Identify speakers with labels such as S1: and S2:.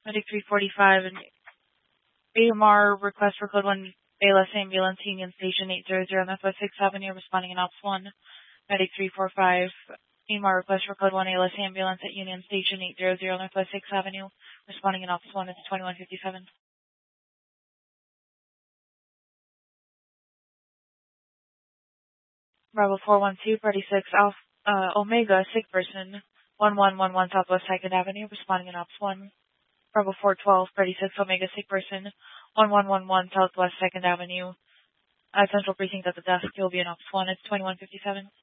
S1: Medic 345 and AMR request for code 1 ALS ambulance Union Station 800 Northwest 6th Avenue responding in Ops 1. Medic 345 AMR request for code 1 ALS ambulance at Union Station 800 Northwest 6th Avenue responding in Ops 1. It's 2157. Bravo 412 36 Omega sick person 1111 Southwest 2nd Avenue responding in Ops 1. Bravo 412 36 Omega sick person 1111 Southwest 2nd Avenue. Central precinct at the desk. You'll be in Ops 1. It's 2157.